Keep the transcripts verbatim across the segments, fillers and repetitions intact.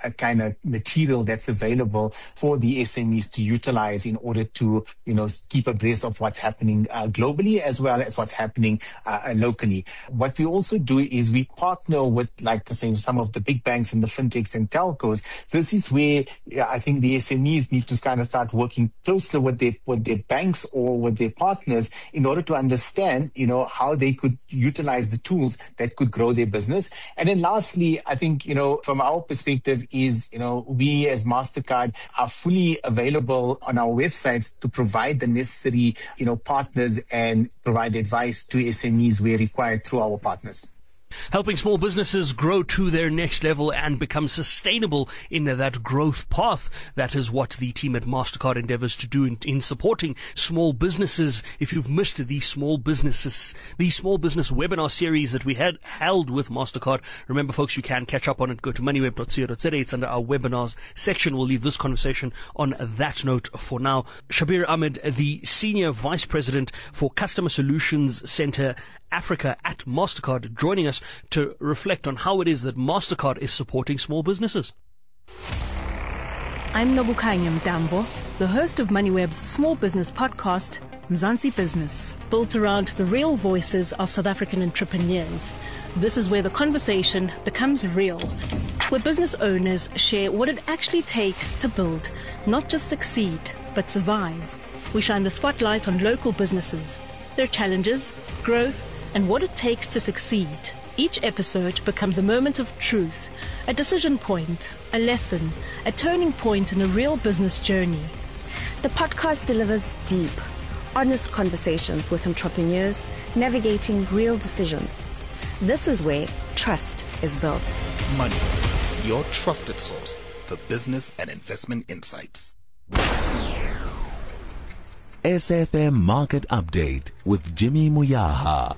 uh, kind of material that's available for the S M Es to utilize in order to, you know, keep abreast of what's happening uh, globally as well as what's happening uh, locally. What we also do is we partner with, like I say, some of the big banks and the fintechs and telcos. This is where yeah, I think the S M Es need to kind of start working closely with their with their banks or with their partners in order to understand, you know, how they could utilize the tools that could grow their business. And then lastly, I think, you know, from our perspective is, you know, we as MasterCard are fully available on our websites to provide the necessary, you know, partners and provide advice to S M Es where required through our partners. Helping small businesses grow to their next level and become sustainable in that growth path. That is what the team at MasterCard endeavors to do in, in supporting small businesses. If you've missed the small businesses, the small business webinar series that we had held with MasterCard, remember folks, you can catch up on it. Go to moneyweb dot co dot za. It's under our webinars section. We'll leave this conversation on that note for now. Shabir Ahmed, the Senior Vice President for Customer Solutions Center Africa at MasterCard, joining us to reflect on how it is that MasterCard is supporting small businesses. I'm Nobukanya Mdambo, the host of MoneyWeb's small business podcast, Mzansi Business, built around the real voices of South African entrepreneurs. This is where the conversation becomes real, where business owners share what it actually takes to build, not just succeed, but survive. We shine the spotlight on local businesses, their challenges, growth, and what it takes to succeed. Each episode becomes a moment of truth, a decision point, a lesson, a turning point in a real business journey. The podcast delivers deep, honest conversations with entrepreneurs navigating real decisions. This is where trust is built. Money, your trusted source for business and investment insights. S F M Market Update with Jimmy Muyaha.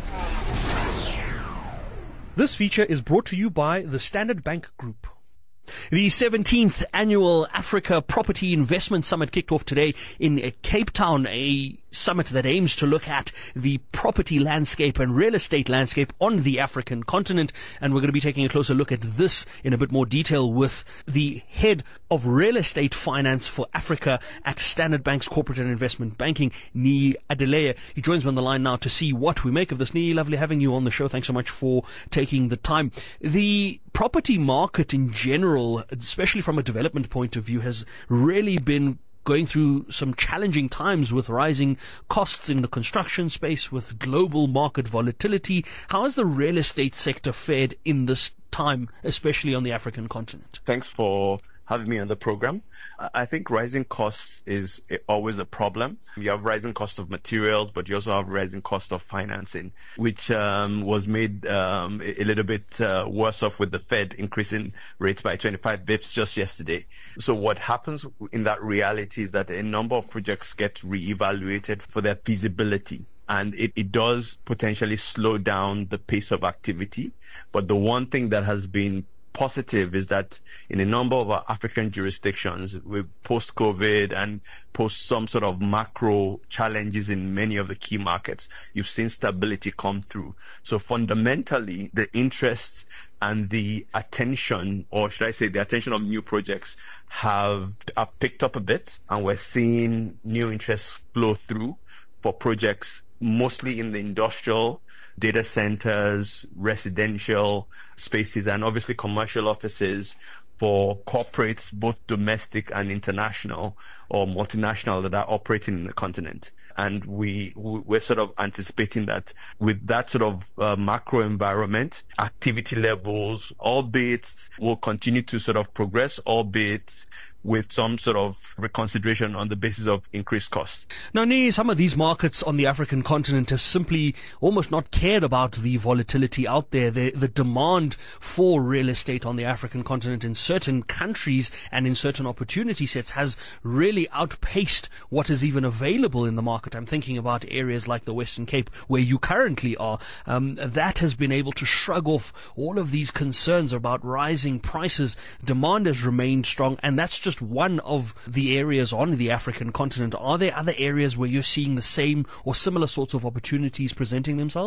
This feature is brought to you by the Standard Bank Group. The seventeenth Annual Africa Property Investment Summit kicked off today in Cape Town, a summit that aims to look at the property landscape and real estate landscape on the African continent. And we're going to be taking a closer look at this in a bit more detail with the head of real estate finance for Africa at Standard Bank's Corporate and Investment Banking, Nii Adeleye. He joins me on the line now to see what we make of this. Nii, lovely having you on the show. Thanks so much for taking the time. The property market in general, especially from a development point of view, has really been going through some challenging times with rising costs in the construction space, with global market volatility. How has the real estate sector fared in this time, especially on the African continent? Thanks for having me on the program. I think rising costs is always a problem. You have rising cost of materials, but you also have rising cost of financing, which um, was made um, a little bit uh, worse off with the Fed increasing rates by twenty-five bips just yesterday. So what happens in that reality is that a number of projects get reevaluated for their feasibility. And it, it does potentially slow down the pace of activity. But the one thing that has been positive is that in a number of our African jurisdictions, with post-COVID and post some sort of macro challenges in many of the key markets, you've seen stability come through. So fundamentally, the interest and the attention, or should I say the attention of new projects, have, have picked up a bit, and we're seeing new interest flow through for projects mostly in the industrial, data centers, residential spaces, and obviously commercial offices for corporates, both domestic and international or multinational, that are operating in the continent. And we, we're sort of anticipating that with that sort of uh, macro environment, activity levels, albeit will continue to sort of progress, albeit with some sort of reconsideration on the basis of increased costs. Now, Nii, some of these markets on the African continent have simply almost not cared about the volatility out there. The, the demand for real estate on the African continent in certain countries and in certain opportunity sets has really outpaced what is even available in the market. I'm thinking about areas like the Western Cape, where you currently are. Um, that has been able to shrug off all of these concerns about rising prices. Demand has remained strong, and that's just one of the areas on the African continent. Are there other areas where you're seeing the same or similar sorts of opportunities presenting themselves?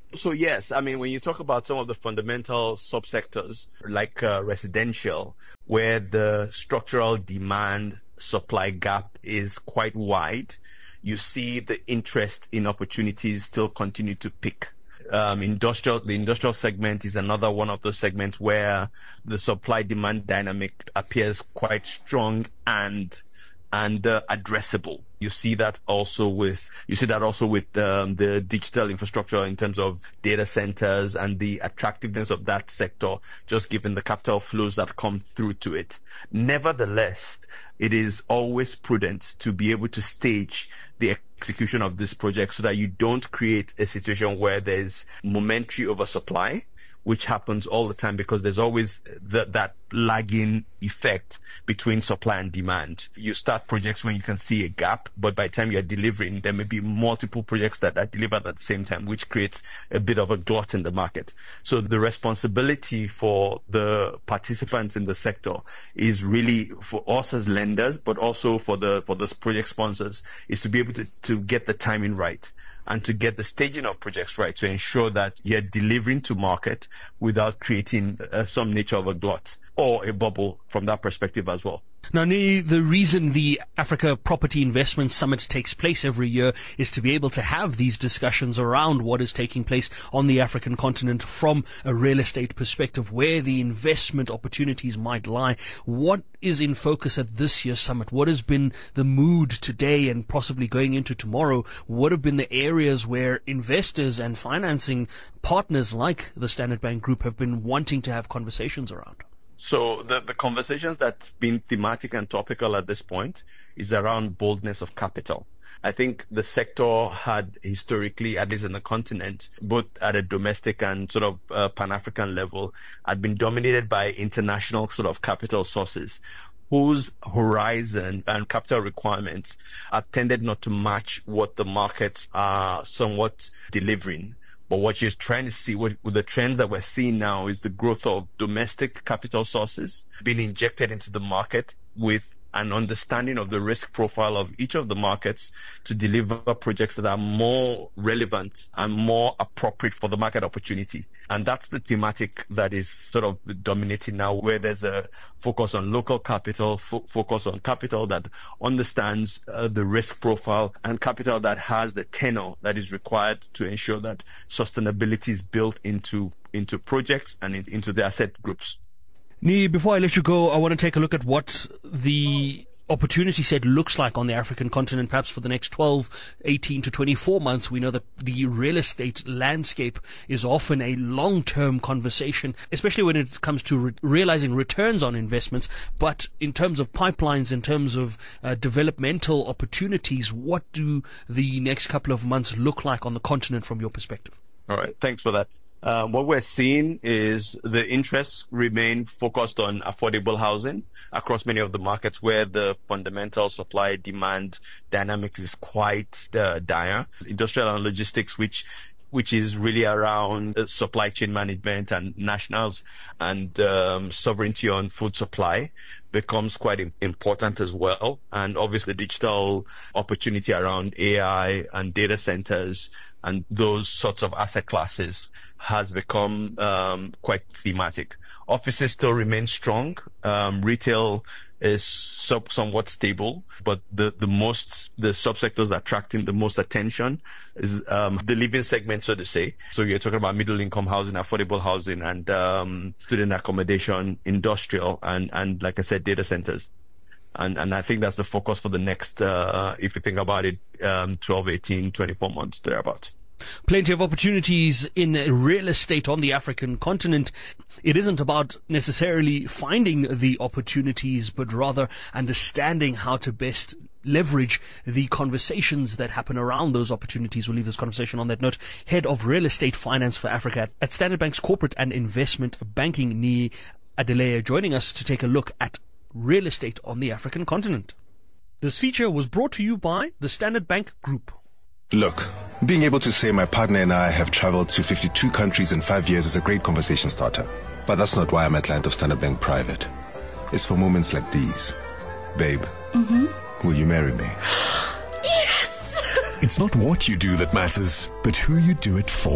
So yes, I mean, when you talk about some of the fundamental subsectors like uh, residential, where the structural demand supply gap is quite wide, you see the interest in opportunities still continue to pick. Um, industrial, the industrial segment is another one of those segments where the supply demand dynamic appears quite strong and and uh, addressable. You see that also with you see that also with um, the digital infrastructure in terms of data centers and the attractiveness of that sector, just given the capital flows that come through to it. Nevertheless, it is always prudent to be able to stage the execution of this project so that you don't create a situation where there's momentary oversupply, which happens all the time because there's always the, that lagging effect between supply and demand. You start projects when you can see a gap, but by the time you're delivering, there may be multiple projects that are delivered at the same time, which creates a bit of a glut in the market. So the responsibility for the participants in the sector is really for us as lenders, but also for the for the project sponsors, is to be able to, to get the timing right and to get the staging of projects right to ensure that you're delivering to market without creating uh, some nature of a glut or a bubble from that perspective as well. Now, the reason the Africa Property Investment Summit takes place every year is to be able to have these discussions around what is taking place on the African continent from a real estate perspective, where the investment opportunities might lie. What is in focus at this year's summit? What has been the mood today and possibly going into tomorrow? What have been the areas where investors and financing partners like the Standard Bank Group have been wanting to have conversations around? So the, the conversations that's been thematic and topical at this point is around boldness of capital. I think the sector had historically, at least in the continent, both at a domestic and sort of uh, Pan-African level, had been dominated by international sort of capital sources whose horizon and capital requirements have tended not to match what the markets are somewhat delivering. But what you're trying to see, what, with the trends that we're seeing now, is the growth of domestic capital sources being injected into the market with an understanding of the risk profile of each of the markets to deliver projects that are more relevant and more appropriate for the market opportunity. And that's the thematic that is sort of dominating now, where there's a focus on local capital, fo- focus on capital that understands uh, the risk profile, and capital that has the tenor that is required to ensure that sustainability is built into into projects and in, into the asset groups. Nee, before I let you go, I want to take a look at what the opportunity set looks like on the African continent, perhaps for the next twelve, eighteen to twenty-four months. We know that the real estate landscape is often a long-term conversation, especially when it comes to re- realizing returns on investments. But in terms of pipelines, in terms of uh, developmental opportunities, what do the next couple of months look like on the continent from your perspective? All right, thanks for that. Uh, what we're seeing is the interests remain focused on affordable housing across many of the markets where the fundamental supply-demand dynamics is quite uh, dire. Industrial and logistics, which which is really around uh, supply chain management and nationals and um, sovereignty on food supply, becomes quite important as well. And obviously the digital opportunity around A I and data centers and those sorts of asset classes has become um, quite thematic. Offices still remain strong. Um, retail is sub- somewhat stable, but the, the most, the subsectors attracting the most attention is um, the living segment, so to say. So you're talking about middle income housing, affordable housing, and um, student accommodation, industrial, and, and like I said, data centers. And, and I think that's the focus for the next, uh, if you think about it, um, twelve, eighteen, twenty-four months, thereabout. Plenty of opportunities in real estate on the African continent. It isn't about necessarily finding the opportunities, but rather understanding how to best leverage the conversations that happen around those opportunities. We'll leave this conversation on that note. Head of Real Estate Finance for Africa at Standard Bank's Corporate and Investment Banking, Nee Adeleye, joining us to take a look at real estate on the African continent. This feature was brought to you by the Standard Bank Group. Look, being able to say my partner and I have traveled to fifty-two countries in five years is a great conversation starter. But that's not why I'm a client of Standard Bank Private. It's for moments like these. Babe, mm-hmm. Will you marry me? Yes! It's not what you do that matters, but who you do it for.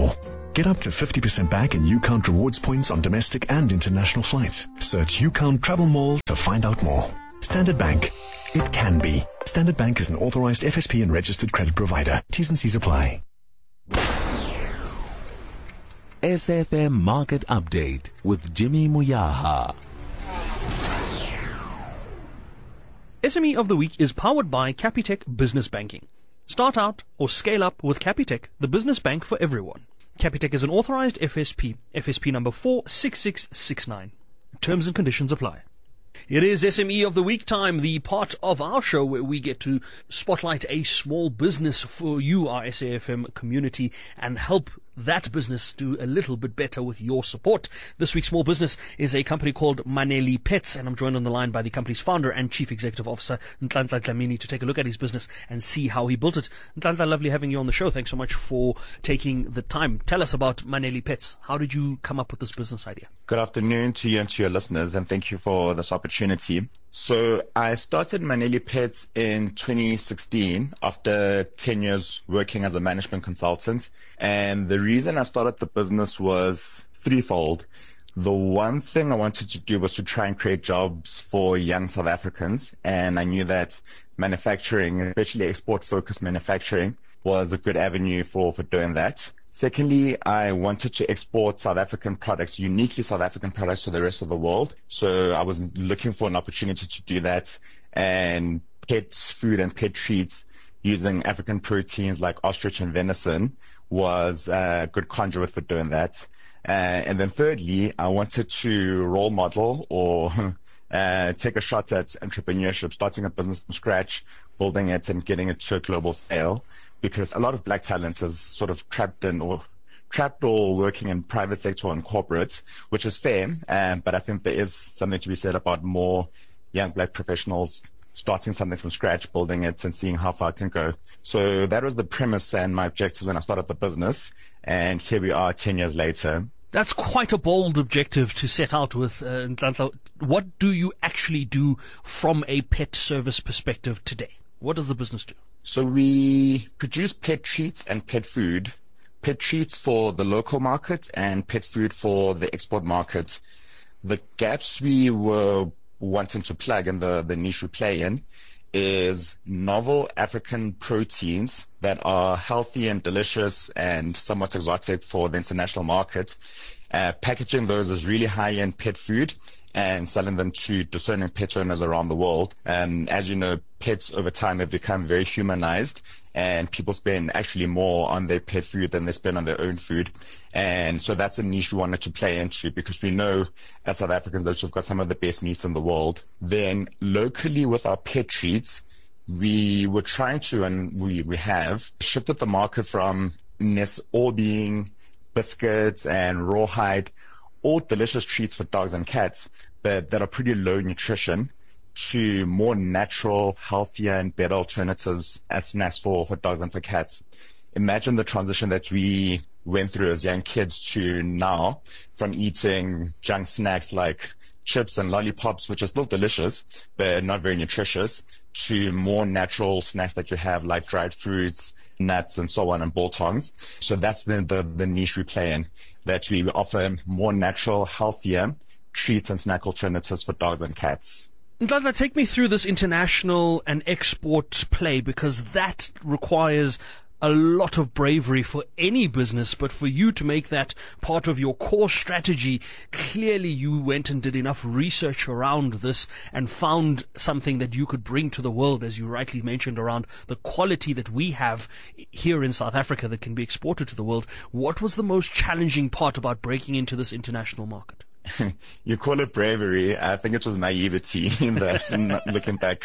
Get up to fifty percent back in UCount rewards points on domestic and international flights. Search UCount Travel Mall to find out more. Standard Bank. It can be. Standard Bank is an authorized F S P and registered credit provider. T's and C's apply. S F M Market Update with Jimmy Muyaha. S M E of the Week is powered by Capitec Business Banking. Start out or scale up with Capitec, the business bank for everyone. Capitec is an authorized F S P, F S P number four six six six nine. Terms and conditions apply. It is S M E of the Week time, the part of our show where we get to spotlight a small business for you, our S A F M community, and help that business do a little bit better with your support. This week's small business is a company called Maneli Pets, and I'm joined on the line by the company's founder and chief executive officer, Nhlanhla Dlamini, to take a look at his business and see how he built it. Nhlanhla, lovely having you on the show. Thanks so much for taking the time. Tell us about Maneli Pets. How did you come up with this business idea? Good afternoon to you and to your listeners, and thank you for this opportunity. So I started Maneli Pets in twenty sixteen after ten years working as a management consultant. And the reason I started the business was threefold. The one thing I wanted to do was to try and create jobs for young South Africans. And I knew that manufacturing, especially export-focused manufacturing, was a good avenue for, for doing that. Secondly, I wanted to export South African products, uniquely South African products, to the rest of the world. So I was looking for an opportunity to do that. And pet food and pet treats using African proteins like ostrich and venison was a good conduit for doing that. Uh, and then thirdly, I wanted to role model or uh, take a shot at entrepreneurship, starting a business from scratch, building it and getting it to a global scale, because a lot of black talent is sort of trapped in or trapped or working in private sector and corporate, which is fair. Um, but I think there is something to be said about more young black professionals starting something from scratch, building it and seeing how far it can go. So that was the premise and my objective when I started the business. And here we are ten years later. That's quite a bold objective to set out with. Uh, what do you actually do from a pet service perspective today? What does the business do? So we produce pet treats and pet food. Pet treats for the local market and pet food for the export market. The gaps we were wanting to plug and the, the niche we play in is novel African proteins that are healthy and delicious and somewhat exotic for the international market. Uh, packaging those as really high-end pet food and selling them to discerning pet owners around the world. And as you know, pets over time have become very humanized, and people spend actually more on their pet food than they spend on their own food. And so that's a niche we wanted to play into, because we know as South Africans that we've got some of the best meats in the world. Then locally with our pet treats, we were trying to, and we, we have, shifted the market from this all being biscuits and rawhide, all delicious treats for dogs and cats, but that are pretty low nutrition, to more natural, healthier and better alternatives as snacks for, for dogs and for cats. Imagine the transition that we went through as young kids to now, from eating junk snacks like chips and lollipops, which are still delicious, but not very nutritious, to more natural snacks that you have like dried fruits, nuts, and so on, and biltongs. So that's the, the, the niche we play in, that we offer more natural, healthier treats and snack alternatives for dogs and cats. Nhlanhla, take me through this international and export play, because that requires a lot of bravery for any business, but for you to make that part of your core strategy, clearly you went and did enough research around this and found something that you could bring to the world, as you rightly mentioned, around the quality that we have here in South Africa that can be exported to the world. What was the most challenging part about breaking into this international market? You call it bravery. I think it was naivety in that, looking back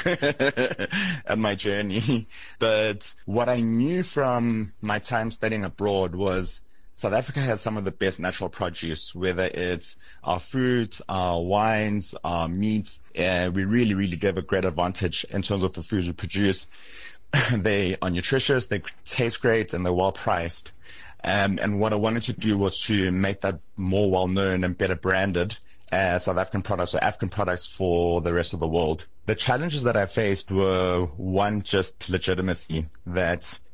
at my journey. But what I knew from my time studying abroad was South Africa has some of the best natural produce, whether it's our fruit, our wines, our meats. Uh, we really, really give a great advantage in terms of the foods we produce. They are nutritious, they taste great, and they're well priced. Um, and what I wanted to do was to make that more well-known and better branded as South African products or African products for the rest of the world. The challenges that I faced were, one, just legitimacy, that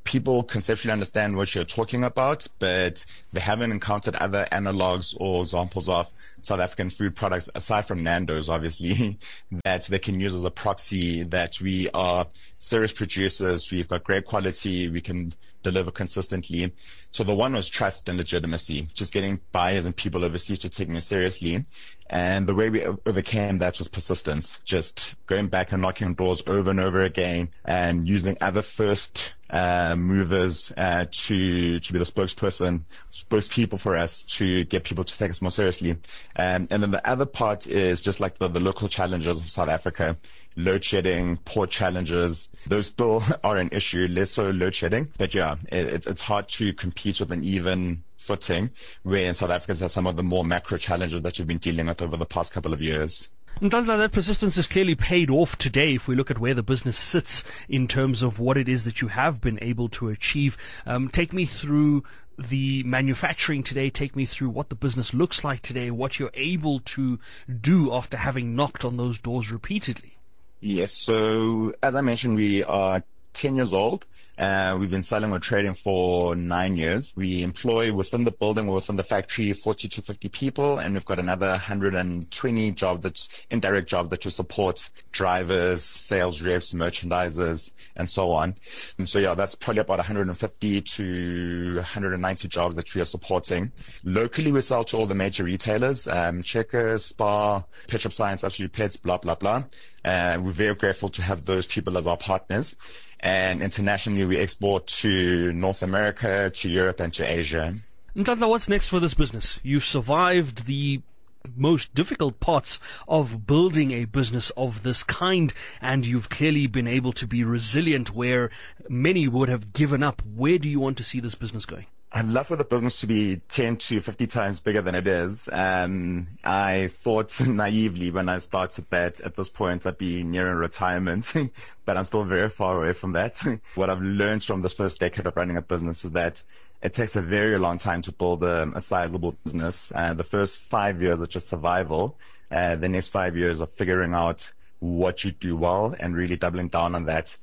people conceptually understand what you're talking about, but they haven't encountered other analogs or examples of South African food products, aside from Nando's, obviously, that they can use as a proxy that we are serious producers, we've got great quality, we can deliver consistently. So the one was trust and legitimacy, just getting buyers and people overseas to take me seriously. And the way we overcame that was persistence, just going back and knocking on doors over and over again and using other first uh, movers uh, to to be the spokesperson, spokespeople for us to get people to take us more seriously. Um, and then the other part is just like the, the local challenges of South Africa. Load shedding, port challenges, those still are an issue, less so load shedding. But yeah, it, it's it's hard to compete with an even footing, where in South Africa has some of the more macro challenges that you've been dealing with over the past couple of years. Ndlandla, that persistence has clearly paid off today if we look at where the business sits in terms of what it is that you have been able to achieve. Um, take me through the manufacturing today, take me through what the business looks like today, what you're able to do after having knocked on those doors repeatedly. Yes, so as I mentioned, we are ten years old. Uh, we've been selling or trading for nine years. We employ within the building or within the factory forty to fifty people, and we've got another one hundred twenty jobs, that's indirect jobs that you support, drivers, sales reps, merchandisers, and so on. And so yeah, that's probably about one hundred fifty to one hundred ninety jobs that we are supporting. Locally, we sell to all the major retailers, um, Checkers, Spar, Pet Shop Science, Absolute Pets, blah, blah, blah. Uh, we're very grateful to have those people as our partners. And internationally, we export to North America, to Europe, and to Asia. Ndlandla, what's next for this business? You've survived the most difficult parts of building a business of this kind, and you've clearly been able to be resilient where many would have given up. Where do you want to see this business going? I'd love for the business to be ten to fifty times bigger than it is. Um, I thought naively when I started that at this point I'd be nearing retirement, but I'm still very far away from that. What I've learned from this first decade of running a business is that it takes a very long time to build a, a sizable business. Uh, the first five years are just survival. Uh, the next five years are figuring out what you do well and really doubling down on that.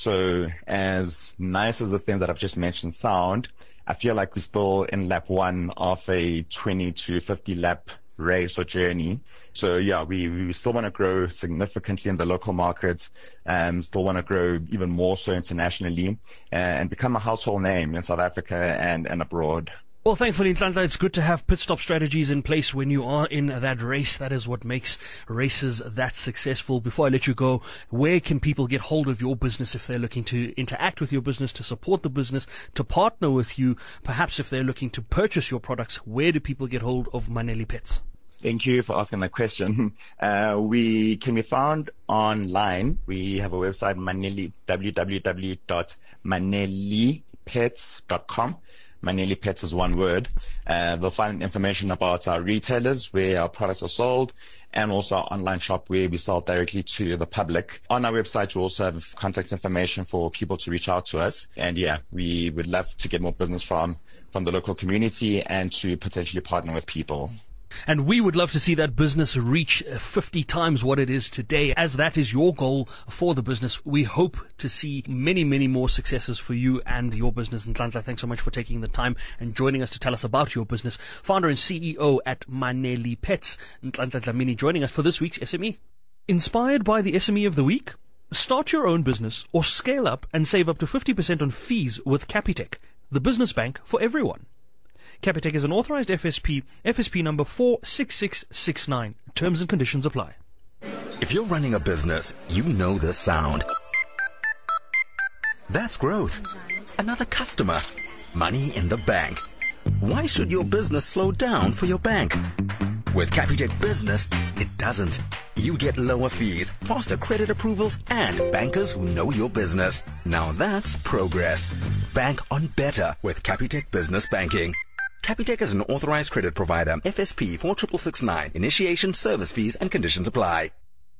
So as nice as the things that I've just mentioned sound, I feel like we're still in lap one of a twenty to fifty lap race or journey. So yeah, we, we still want to grow significantly in the local market, and still want to grow even more so internationally, and become a household name in South Africa and, and abroad. Well, thankfully, Ndlandla, it's good to have pit stop strategies in place when you are in that race. That is what makes races that successful. Before I let you go, where can people get hold of your business if they're looking to interact with your business, to support the business, to partner with you? Perhaps if they're looking to purchase your products, where do people get hold of Maneli Pets? Thank you for asking that question. Uh, we can be found online. We have a website, Maneli, w w w dot maneli pets dot com. Maneli Pets is one word. Uh, they'll find information about our retailers, where our products are sold, and also our online shop where we sell directly to the public. On our website, we also have contact information for people to reach out to us. And yeah, we would love to get more business from, from the local community and to potentially partner with people. And we would love to see that business reach fifty times what it is today. As that is your goal for the business, we hope to see many, many more successes for you and your business. And Ndlandla, thanks so much for taking the time and joining us to tell us about your business. Founder and C E O at Maneli Pets, Ndlandla Dlamini, joining us for this week's S M E. Inspired by the S M E of the week? Start your own business or scale up and save up to fifty percent on fees with Capitec, the business bank for everyone. Capitec is an authorized F S P, F S P number four six six six nine. Terms and conditions apply. If you're running a business, you know this sound. That's growth. Another customer. Money in the bank. Why should your business slow down for your bank? With Capitec Business, it doesn't. You get lower fees, faster credit approvals, and bankers who know your business. Now that's progress. Bank on better with Capitec Business Banking. Capitec is an authorized credit provider. F S P four six six nine. Initiation, service fees and conditions apply.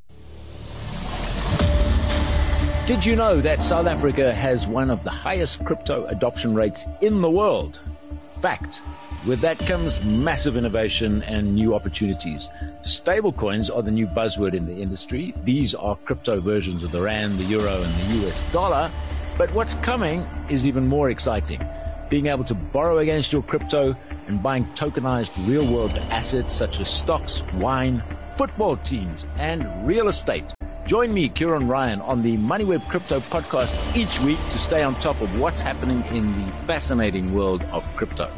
Did you know that South Africa has one of the highest crypto adoption rates in the world? Fact. With that comes massive innovation and new opportunities. Stablecoins are the new buzzword in the industry. These are crypto versions of the rand, the euro, and the U S dollar. But what's coming is even more exciting. Being able to borrow against your crypto and buying tokenized real-world assets such as stocks, wine, football teams, and real estate. Join me, Kieran Ryan, on the MoneyWeb Crypto podcast each week to stay on top of what's happening in the fascinating world of crypto.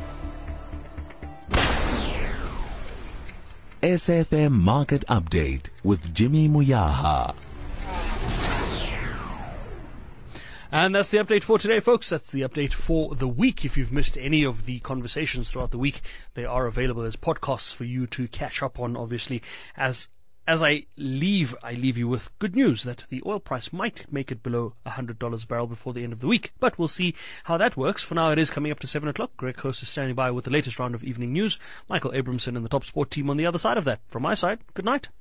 S F M Market Update with Jimmy Muyaha. And that's the update for today, folks. That's the update for the week. If you've missed any of the conversations throughout the week, they are available as podcasts for you to catch up on, obviously. As as I leave, I leave you with good news that the oil price might make it below one hundred dollars a barrel before the end of the week. But we'll see how that works. For now, it is coming up to seven o'clock. Greg Coast is standing by with the latest round of evening news. Michael Abramson and the Top Sport team on the other side of that. From my side, good night.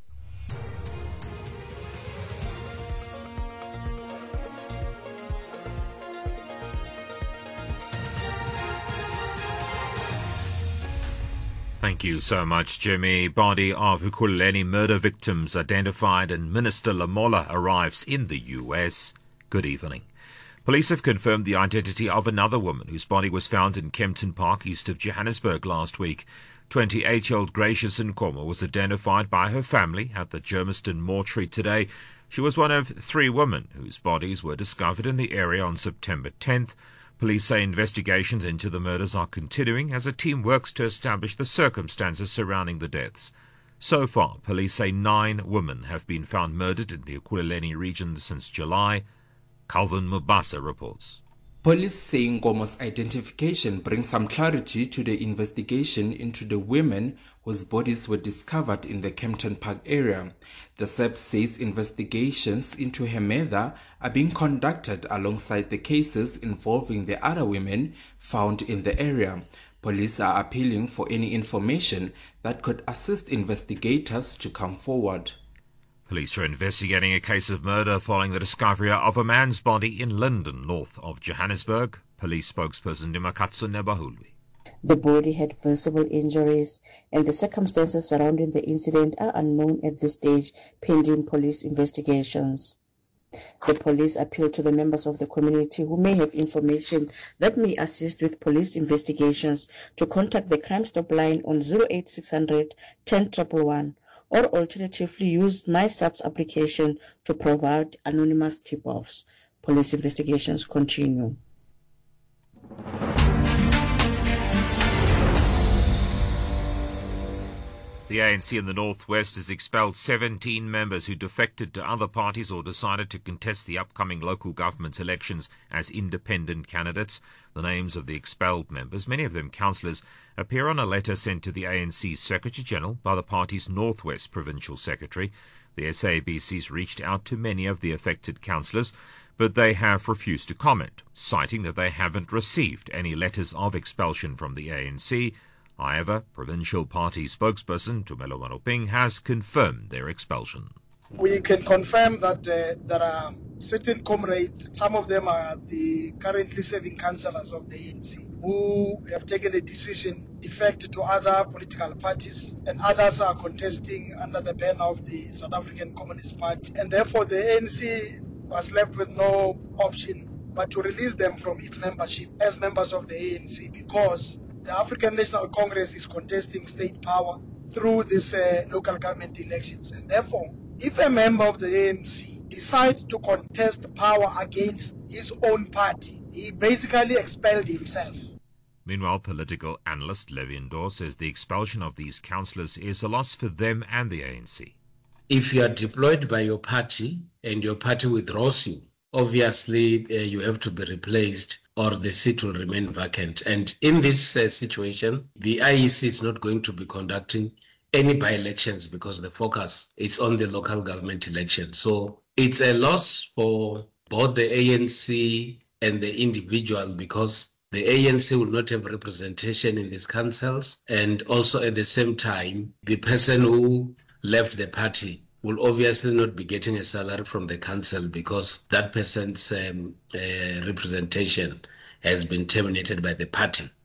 Thank you so much, Jimmy. Body of Ekurhuleni murder victims identified and Minister Lamola arrives in the U S. Good evening. Police have confirmed the identity of another woman whose body was found in Kempton Park, east of Johannesburg last week. twenty-eight-year-old Gracious Nkomo was identified by her family at the Germiston mortuary today. She was one of three women whose bodies were discovered in the area on September tenth. Police say investigations into the murders are continuing as a team works to establish the circumstances surrounding the deaths. So far, police say nine women have been found murdered in the Ekurhuleni region since July. Calvin Mubasa reports. Police say Nkomo's identification brings some clarity to the investigation into the women whose bodies were discovered in the Kempton Park area. The S E P says investigations into her murder are being conducted alongside the cases involving the other women found in the area. Police are appealing for any information that could assist investigators to come forward. Police are investigating a case of murder following the discovery of a man's body in Linden, north of Johannesburg. Police spokesperson Nimakatsu Nebahulwi. The body had visible injuries and the circumstances surrounding the incident are unknown at this stage, pending police investigations. The police appeal to the members of the community who may have information that may assist with police investigations to contact the Crime Stop line on zero eight six hundred, ten one one. Or alternatively use MySAP's application to provide anonymous tip-offs. Police investigations continue. The A N C in the Northwest has expelled seventeen members who defected to other parties or decided to contest the upcoming local government elections as independent candidates. The names of the expelled members, many of them councillors, appear on a letter sent to the A N C Secretary-General by the party's Northwest Provincial Secretary. The S A B C's reached out to many of the affected councillors, but they have refused to comment, citing that they haven't received any letters of expulsion from the A N C. However, provincial party spokesperson Tumelo Manoping has confirmed their expulsion. We can confirm that uh, there are certain comrades, some of them are the currently serving councillors of the A N C, who have taken a decision defect to other political parties, and others are contesting under the banner of the South African Communist Party. And therefore the A N C was left with no option but to release them from its membership as members of the A N C, because the African National Congress is contesting state power through these uh, local government elections. And therefore, if a member of the A N C decides to contest power against his own party, he basically expelled himself. Meanwhile, political analyst Levi Ndor says the expulsion of these councillors is a loss for them and the A N C. If you are deployed by your party and your party withdraws you, obviously uh, you have to be replaced or the seat will remain vacant. And in this uh, situation, the I E C is not going to be conducting any by-elections because the focus is on the local government election. So it's a loss for both the A N C and the individual because the A N C will not have representation in these councils. And also at the same time, the person who left the party will obviously not be getting a salary from the council because that person's um, uh, representation has been terminated by the party.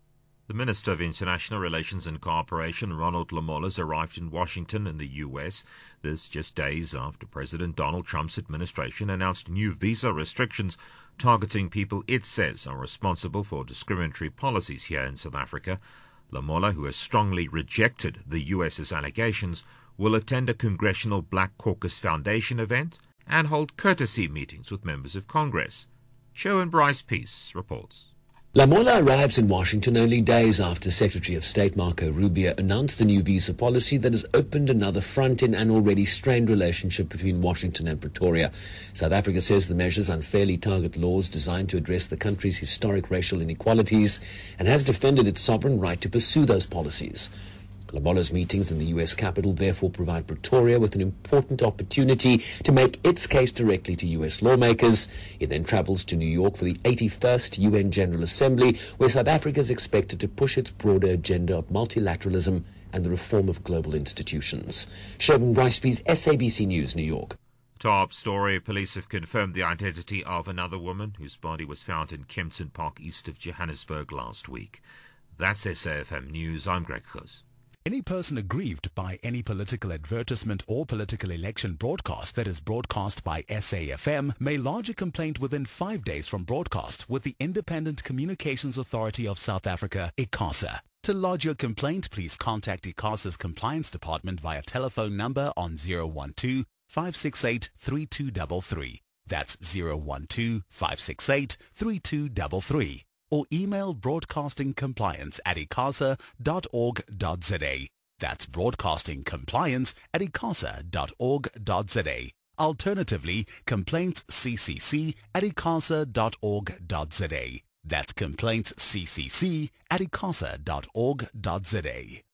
The Minister of International Relations and Cooperation, Ronald Lamola, has arrived in Washington in the U S. This just days after President Donald Trump's administration announced new visa restrictions targeting people it says are responsible for discriminatory policies here in South Africa. Lamola, who has strongly rejected the US's allegations, will attend a Congressional Black Caucus Foundation event and hold courtesy meetings with members of Congress. Sherwin Bryce Peace reports. Lamola arrives in Washington only days after Secretary of State Marco Rubio announced the new visa policy that has opened another front in an already strained relationship between Washington and Pretoria. South Africa says the measures unfairly target laws designed to address the country's historic racial inequalities and has defended its sovereign right to pursue those policies. Lamola's meetings in the U S capital therefore provide Pretoria with an important opportunity to make its case directly to U S lawmakers. He then travels to New York for the eighty-first U N General Assembly, where South Africa is expected to push its broader agenda of multilateralism and the reform of global institutions. Sherwin Brycepeace, S A B C News, New York. Top story. Police have confirmed the identity of another woman whose body was found in Kempton Park east of Johannesburg last week. That's S A F M News. I'm Greg Close. Any person aggrieved by any political advertisement or political election broadcast that is broadcast by S A F M may lodge a complaint within five days from broadcast with the Independent Communications Authority of South Africa, ICASA. To lodge your complaint, please contact ICASA's Compliance Department via telephone number on zero one two, five six eight, three two three three. That's zero one two, five six eight, three two three three. Or email broadcastingcompliance at icasa dot org dot za. That's broadcastingcompliance at icasa dot org dot za. Alternatively, complaintsccc at icasa dot org dot za. That's complaintsccc at icasa dot org dot za.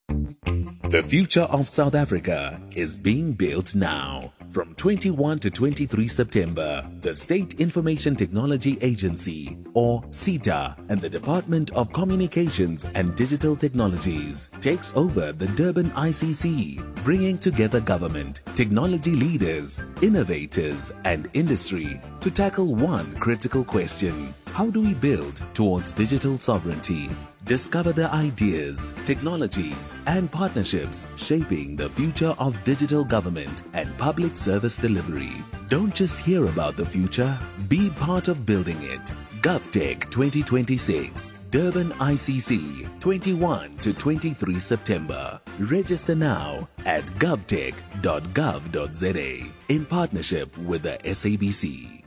The future of South Africa is being built now. From twenty-first to twenty-third September, the State Information Technology Agency, or SITA, and the Department of Communications and Digital Technologies takes over the Durban I C C, bringing together government, technology leaders, innovators, and industry to tackle one critical question. How do we build towards digital sovereignty? Discover the ideas, technologies, and partnerships shaping the future of digital government and public service delivery. Don't just hear about the future, be part of building it. GovTech twenty twenty-six, Durban I C C, twenty-first to twenty-third September. Register now at govtech dot gov dot za in partnership with the S A B C.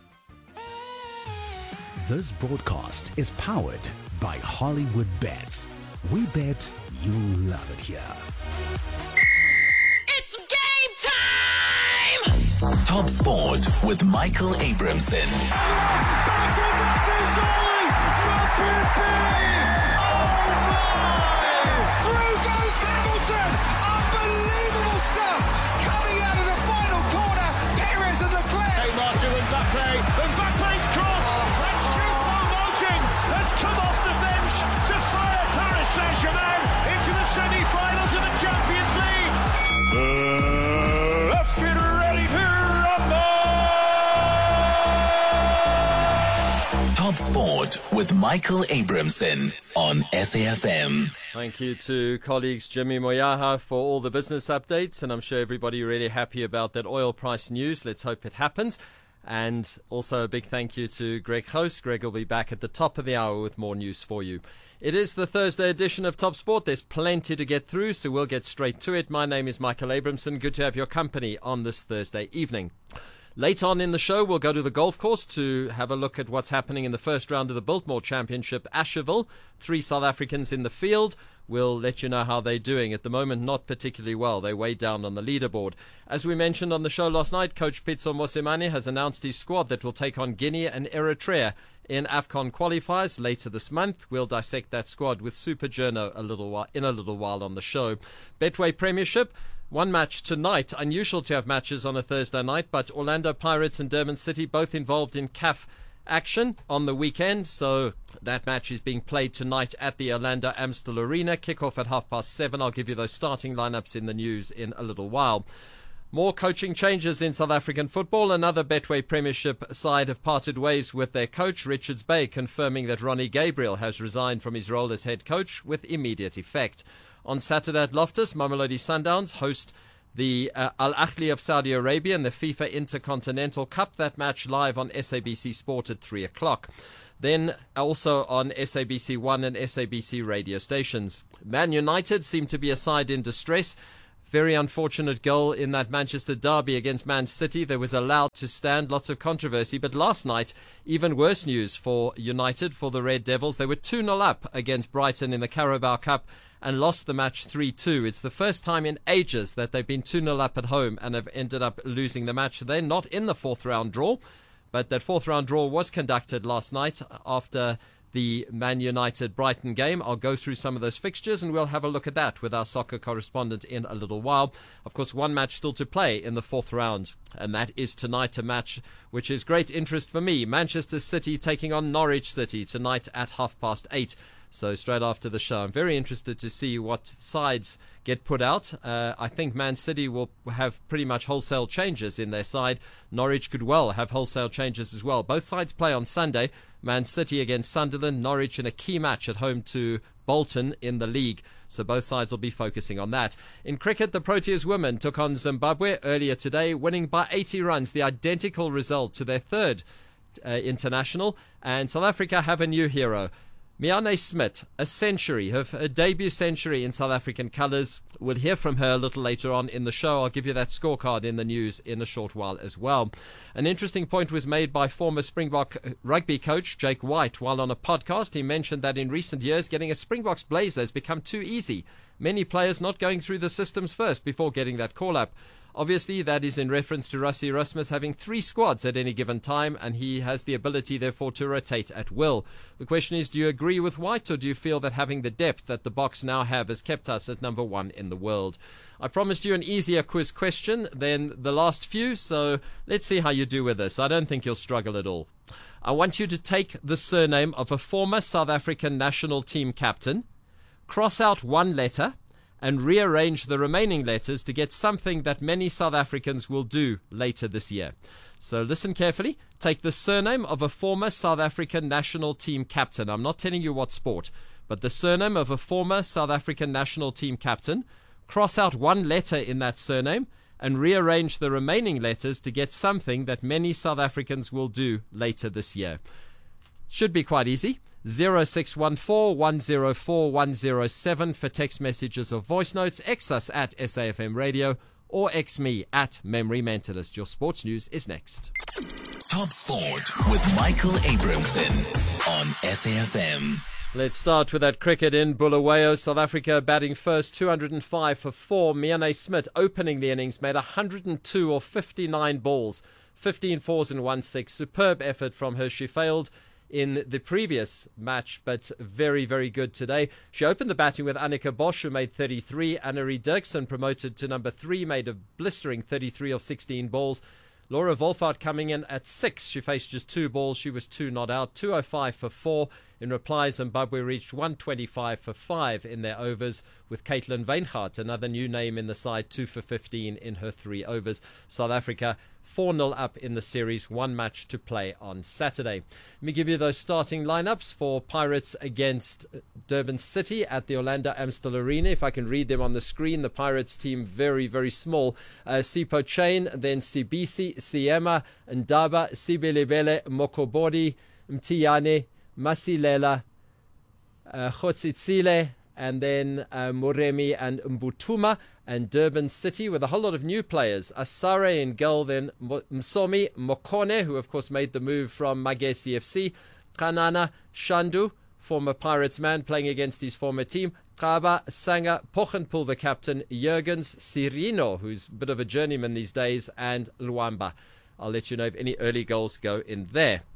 This broadcast is powered by Hollywood Bets. We bet you'll love it here. It's game time! Top Sport with Michael Abramson. Through goes Hamilton! Unbelievable stuff! Coming out of the final corner, Perez and Leclerc! Hey, Marshall, Mbappe, Mbappe's cross! And Choupo-Moting has come off the bench to fire Paris Saint-Germain into the semi-finals of the Champions League! Uh, let's get ready to rumble! Top Sport with Michael Abramson on S A F M. Thank you to colleagues Jimmy Moyaha for all the business updates, and I'm sure everybody really happy about that oil price news. Let's hope it happens. And also a big thank you to Greg Close. Greg will be back at the top of the hour with more news for you. It is the Thursday edition of Top Sport. There's plenty to get through, so we'll get straight to it. My name is Michael Abramson. Good to have your company on this Thursday evening. Later on in the show, we'll go to the golf course to have a look at what's happening in the first round of the Biltmore Championship, Asherville. Three South Africans in the field. We'll let you know how they're doing. At the moment, not particularly well. They're way down on the leaderboard. As we mentioned on the show last night, Coach Pitso Mosimane has announced his squad that will take on Guinea and Eritrea in AFCON qualifiers later this month. We'll dissect that squad with Super Journo a little while, in a little while on the show. Betway Premiership. One match tonight. Unusual to have matches on a Thursday night, but Orlando Pirates and Durban City both involved in C A F action on the weekend. So that match is being played tonight at the Orlando Amstel Arena. Kickoff at half past seven. I'll give you those starting lineups in the news in a little while. More coaching changes in South African football. Another Betway Premiership side have parted ways with their coach, Richards Bay, confirming that Ronnie Gabriel has resigned from his role as head coach with immediate effect. On Saturday at Loftus, Mamelodi Sundowns host the uh, Al Ahly of Saudi Arabia in the FIFA Intercontinental Cup. That match live on S A B C Sport at three o'clock. Then also on S A B C one and S A B C radio stations. Man United seem to be a side in distress. Very unfortunate goal in that Manchester derby against Man City. They was allowed to stand, lots of controversy. But last night, even worse news for United, for the Red Devils. They were two nil up against Brighton in the Carabao Cup and lost the match three two. It's the first time in ages that they've been two nil up at home and have ended up losing the match. They're not in the fourth round draw, but that fourth round draw was conducted last night after the Man United Brighton game. I'll go through some of those fixtures and we'll have a look at that with our soccer correspondent in a little while. Of course, one match still to play in the fourth round, and that is tonight, a match which is great interest for me. Manchester City taking on Norwich City tonight at half past eight. So straight after the show, I'm very interested to see what sides get put out. Uh, I think Man City will have pretty much wholesale changes in their side. Norwich could well have wholesale changes as well. Both sides play on Sunday. Man City against Sunderland, Norwich in a key match at home to Bolton in the league. So both sides will be focusing on that. In cricket, the Proteas women took on Zimbabwe earlier today, winning by eighty runs, the identical result to their third uh, international. And South Africa have a new hero. Miane Smith, a century, her, her debut century in South African colours. We'll hear from her a little later on in the show. I'll give you that scorecard in the news in a short while as well. An interesting point was made by former Springbok rugby coach Jake White while on a podcast. He mentioned that in recent years, getting a Springboks blazer has become too easy. Many players not going through the systems first before getting that call-up. Obviously, that is in reference to Rassie Erasmus having three squads at any given time, and he has the ability, therefore, to rotate at will. The question is, do you agree with White, or do you feel that having the depth that the Boks now have has kept us at number one in the world? I promised you an easier quiz question than the last few, so let's see how you do with this. I don't think you'll struggle at all. I want you to take the surname of a former South African national team captain, cross out one letter, and rearrange the remaining letters to get something that many South Africans will do later this year. So listen carefully. Take the surname of a former South African national team captain. I'm not telling you what sport, but the surname of a former South African national team captain. Cross out one letter in that surname and rearrange the remaining letters to get something that many South Africans will do later this year. Should be quite easy. zero six one four, one zero four, one zero seven for text messages or voice notes. X us at S A F M Radio or X me at Memory Mentalist. Your sports news is next. Top Sport with Michael Abramson on S A F M. Let's start with that cricket in Bulawayo. South Africa batting first, two hundred five for four. Miane Smith opening the innings, made one hundred two or fifty-nine balls, fifteen fours and one six. Superb effort from her. She failed in the previous match, but very, very good today. She opened the batting with Annika Bosch, who made thirty-three. Annerie Dirksen, promoted to number three, made a blistering thirty-three of sixteen balls. Laura Wolfhard coming in at six. She faced just two balls. She was two not out. two oh five for four. In reply, Zimbabwe reached one twenty-five for five in their overs, with Caitlin Weinhardt, another new name in the side, two for fifteen in her three overs. South Africa four nil up in the series, one match to play on Saturday. Let me give you those starting lineups for Pirates against Durban City at the Orlando Amstel Arena. If I can read them on the screen, the Pirates team very, very small. Uh, Sipho Chain, then Sibisi, Siema, Ndaba, Sibelebele, Mokobodi, Mtiyane, Masilela, uh, Khotsitsile, and then uh, Moremi and Mbutuma. And Durban City with a whole lot of new players. Asare in goal, then Msomi Mokone, who of course made the move from Magesi F C. Kanana Shandu, former Pirates man playing against his former team. Kaba, Sanga, Pochenpoel, the captain. Jurgens, Sirino, who's a bit of a journeyman these days. And Luamba. I'll let you know if any early goals go in there.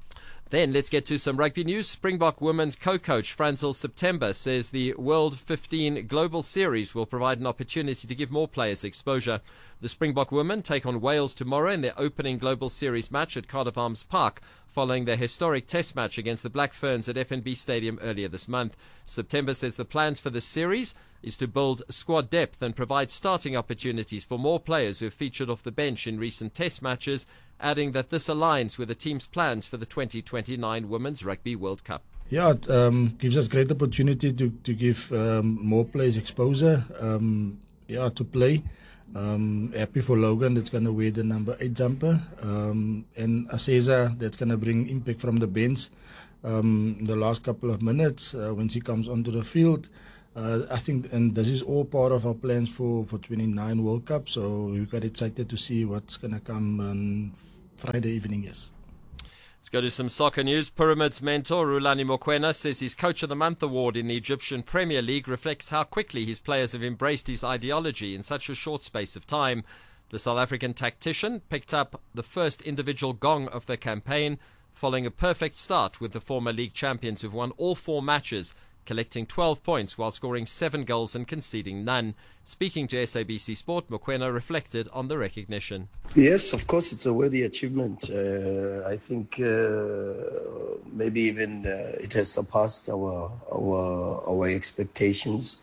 Then let's get to some rugby news. Springbok women's co-coach Franzel September says the World fifteen Global Series will provide an opportunity to give more players exposure. The Springbok women take on Wales tomorrow in their opening Global Series match at Cardiff Arms Park, following their historic test match against the Black Ferns at F N B Stadium earlier this month. September says the plans for this series is to build squad depth and provide starting opportunities for more players who have featured off the bench in recent test matches, adding that this aligns with the team's plans for the twenty twenty-nine Women's Rugby World Cup. Yeah, it um, gives us great opportunity to, to give um, more players exposure, um, yeah, to play. Um, happy for Logan, that's going to wear the number eight jumper. Um, and Aseza, that's going to bring impact from the bench. Um, in the last couple of minutes, uh, when she comes onto the field, uh, I think, and this is all part of our plans for, for twenty-nine World Cup. So we're quite excited to see what's going to come on Friday evening, yes. Let's go to some soccer news. Pyramids mentor Rulani Mokoena says his Coach of the Month award in the Egyptian Premier League reflects how quickly his players have embraced his ideology in such a short space of time. The South African tactician picked up the first individual gong of the campaign, following a perfect start with the former league champions who've won all four matches, collecting twelve points while scoring seven goals and conceding none. Speaking to S A B C Sport, Mokoena reflected on the recognition. Yes, of course, it's a worthy achievement. Uh, I think uh, maybe even uh, it has surpassed our our our expectations.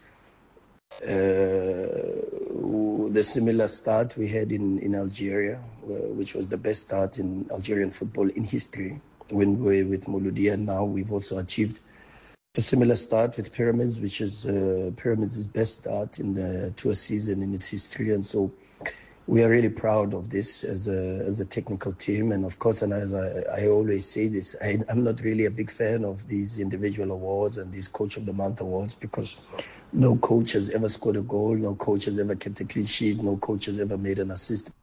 Uh, the similar start we had in, in Algeria, uh, which was the best start in Algerian football in history, when we were with Mouloudia. Now we've also achieved a similar start with Pyramids, which is uh, Pyramids' best start in the, to a season in its history. And so we are really proud of this as a as a technical team. And of course, and as I, I always say this, I, I'm not really a big fan of these individual awards and these Coach of the Month awards, because no coach has ever scored a goal, no coach has ever kept a clean sheet, no coach has ever made an assist.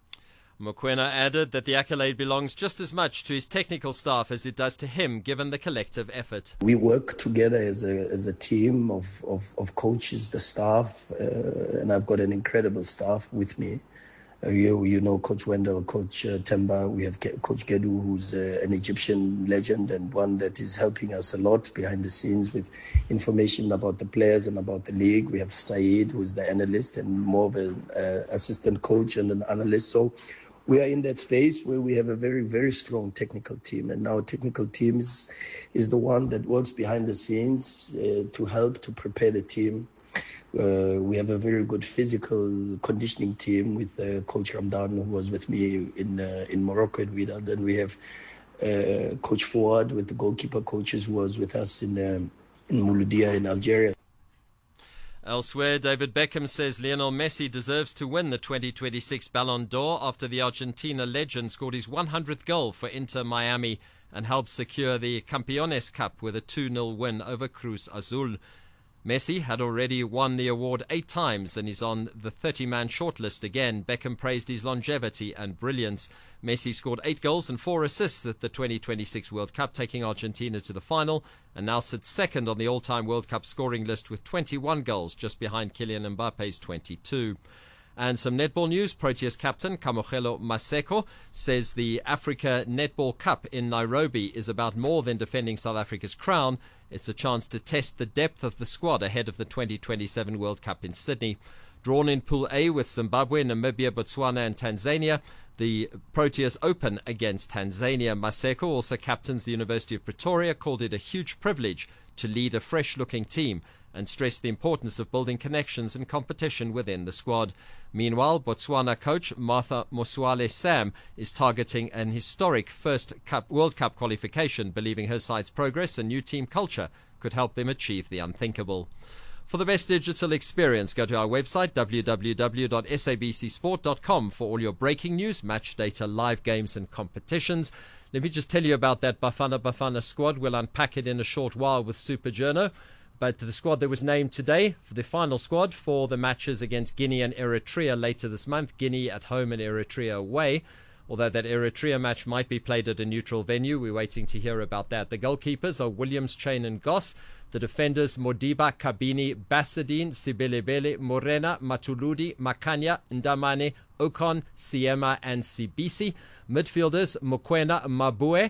Mokoena added that the accolade belongs just as much to his technical staff as it does to him, given the collective effort. We work together as a as a team of, of, of coaches, the staff, uh, and I've got an incredible staff with me. Uh, you, you know Coach Wendell, Coach uh, Temba, we have Coach Gedu, who's uh, an Egyptian legend and one that is helping us a lot behind the scenes with information about the players and about the league. We have Saeed, who's the analyst and more of an uh, assistant coach and an analyst. So we are in that space where we have a very, very strong technical team. And our technical team is, is the one that works behind the scenes uh, to help to prepare the team. Uh, we have a very good physical conditioning team with uh, Coach Ramdan, who was with me in uh, in Morocco and Wydad. Then we have uh, Coach Fouad with the goalkeeper coaches, who was with us in, uh, in Mouloudia in Algeria. Elsewhere, David Beckham says Lionel Messi deserves to win the twenty twenty-six Ballon d'Or after the Argentina legend scored his one hundredth goal for Inter Miami and helped secure the Campeones Cup with a two nil win over Cruz Azul. Messi had already won the award eight times and is on the thirty-man shortlist again. Beckham praised his longevity and brilliance. Messi scored eight goals and four assists at the twenty twenty-six World Cup, taking Argentina to the final, and now sits second on the all-time World Cup scoring list with twenty-one goals, just behind Kylian Mbappe's twenty-two. And some netball news. Proteas captain Kamohelo Maseko says the Africa Netball Cup in Nairobi is about more than defending South Africa's crown. It's a chance to test the depth of the squad ahead of the twenty twenty-seven World Cup in Sydney. Drawn in Pool A with Zimbabwe, Namibia, Botswana and Tanzania, the Proteas open against Tanzania. Maseko also captains the University of Pretoria, called it a huge privilege to lead a fresh-looking team and stressed the importance of building connections and competition within the squad. Meanwhile, Botswana coach Martha Moswale Sam is targeting an historic first Cup, World Cup qualification, believing her side's progress and new team culture could help them achieve the unthinkable. For the best digital experience, go to our website w w w dot s a b c sport dot com for all your breaking news, match data, live games and competitions. Let me just tell you about that Bafana Bafana squad. We'll unpack it in a short while with Super Journo. But the squad that was named today, for the final squad for the matches against Guinea and Eritrea later this month, Guinea at home and Eritrea away. Although that Eritrea match might be played at a neutral venue, we're waiting to hear about that. The goalkeepers are Williams, Chain and Goss. The defenders, Modiba, Kabini, Basadine, Sibelebele, Morena, Matuludi, Makanya, Ndamane, Okon, Siema and Sibisi. Midfielders, Mokoena, Mabue,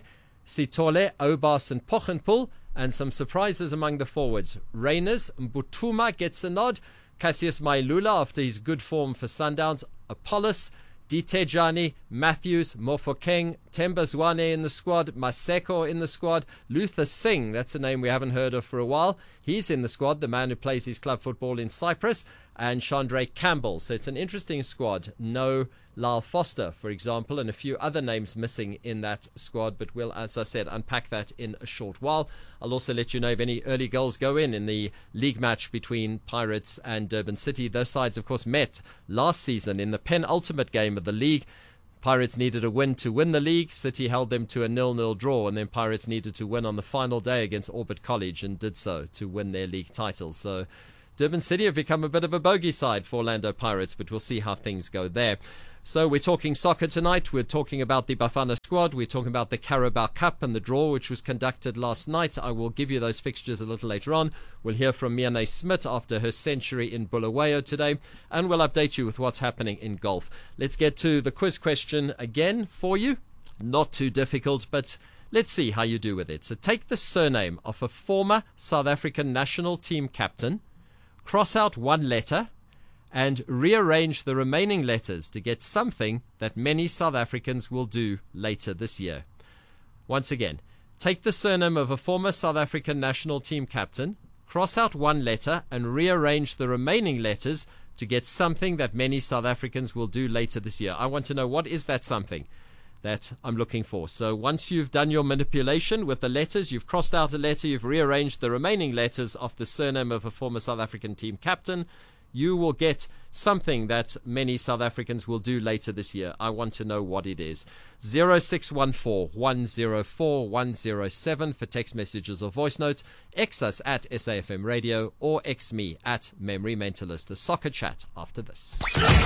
Sitole, Obas and Pochenpoel, and some surprises among the forwards. Reyners, Mbutuma gets a nod, Cassius Mailula after his good form for Sundowns, Apollos, Ditejani, Matthews, Mofokeng, Temba Zwane in the squad, Maseko in the squad, Luther Singh, that's a name we haven't heard of for a while. He's in the squad, the man who plays his club football in Cyprus, and Chandre Campbell. So it's an interesting squad. No Lyle Foster, for example, and a few other names missing in that squad, but we'll, as I said, unpack that in a short while. I'll also let you know if any early goals go in in the league match between Pirates and Durban City. Those sides, of course, met last season in the penultimate game of the league. Pirates needed a win to win the league. City held them to a nil-nil draw, and then Pirates needed to win on the final day against Orbit College and did so to win their league title. So Durban City have become a bit of a bogey side for Orlando Pirates, but we'll see how things go there. So we're talking soccer tonight. We're talking about the Bafana squad. We're talking about the Carabao Cup and the draw, which was conducted last night. I will give you those fixtures a little later on. We'll hear from Miane Smith after her century in Bulawayo today, and we'll update you with what's happening in golf. Let's get to the quiz question again for you. Not too difficult, but let's see how you do with it. So take the surname of a former South African national team captain, cross out one letter, and rearrange the remaining letters to get something that many South Africans will do later this year. Once again, take the surname of a former South African national team captain, cross out one letter, and rearrange the remaining letters to get something that many South Africans will do later this year. I want to know, what is that something that I'm looking for? So once you've done your manipulation with the letters, you've crossed out a letter, you've rearranged the remaining letters of the surname of a former South African team captain, you will get something that many South Africans will do later this year. I want to know what it is. zero six one four, one zero four, one zero seven for text messages or voice notes. X us at S A F M Radio or X me at Memory Mentalist. A soccer chat after this.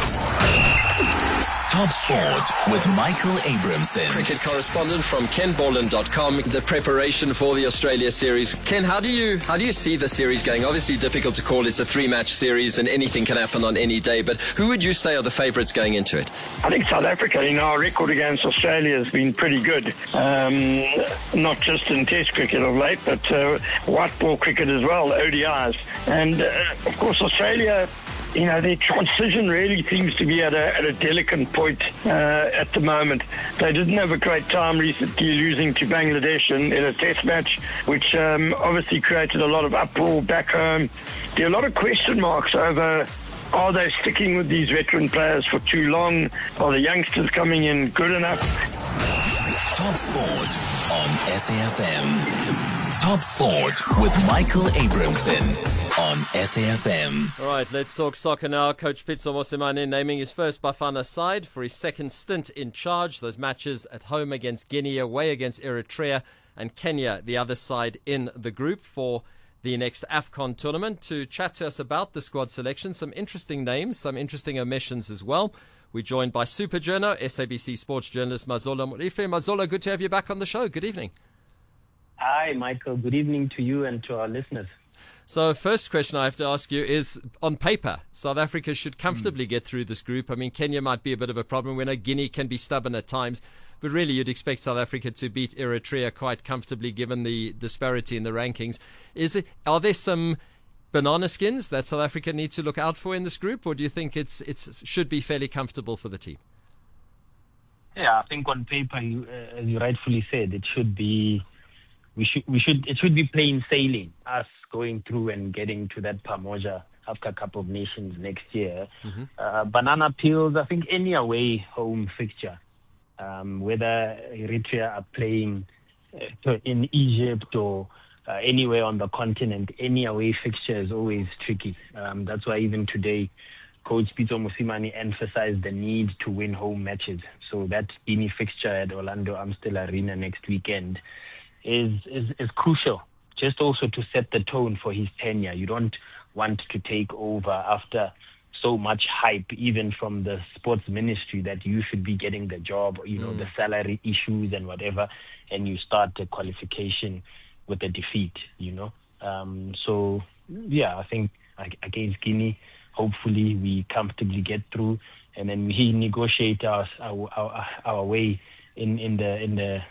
Top Sport with Michael Abramson. Cricket correspondent from ken borland dot com. The preparation for the Australia series. Ken, how do you how do you see the series going? Obviously difficult to call. It's a three-match series and anything can happen on any day. But who would you say are the favourites going into it? I think South Africa. You know, our record against Australia has been pretty good. Um, not just in Test cricket of late, but uh, white ball cricket as well, O D Is. And uh, of course, Australia, you know, their transition really seems to be at a, at a delicate point uh, at the moment. They didn't have a great time recently losing to Bangladesh in, in a test match, which um, obviously created a lot of uproar back home. There are a lot of question marks over, are they sticking with these veteran players for too long? Are the youngsters coming in good enough? Top Sport on S A F M. Top Sport with Michael Abramson on S A F M. All right, let's talk soccer now. Coach Pitso Mosimane naming his first Bafana side for his second stint in charge. Those matches at home against Guinea, away against Eritrea, and Kenya, the other side in the group for the next AFCON tournament. To chat to us about the squad selection, some interesting names, some interesting omissions as well. We're joined by Super Journo, S A B C sports journalist Mazola Morife. Mazola, good to have you back on the show. Good evening. Hi, Michael. Good evening to you and to our listeners. So first question I have to ask you is, on paper, South Africa should comfortably mm. get through this group. I mean, Kenya might be a bit of a problem. We know Guinea can be stubborn at times, but really you'd expect South Africa to beat Eritrea quite comfortably given the disparity in the rankings. Is it? Are there some banana skins that South Africa need to look out for in this group, or do you think it's it's should be fairly comfortable for the team? Yeah, I think on paper, you, uh, as you rightfully said, it should be. We should, we should, it should be plain sailing, us going through and getting to that Pamoja Africa Cup of Nations next year. Mm-hmm. Uh, banana peels, I think any away home fixture, um, whether Eritrea are playing uh, in Egypt or uh, anywhere on the continent, any away fixture is always tricky. Um, that's why even today, Coach Pitso Mosimane emphasized the need to win home matches. So that Guinea fixture at Orlando Amstel Arena next weekend Is, is is crucial, just also to set the tone for his tenure. You don't want to take over after so much hype, even from the sports ministry, that you should be getting the job, you know, mm. the salary issues and whatever, and you start the qualification with a defeat, you know. Um, so, yeah, I think against Guinea, hopefully we comfortably get through, and then we negotiate our our, our, our way in, in the in the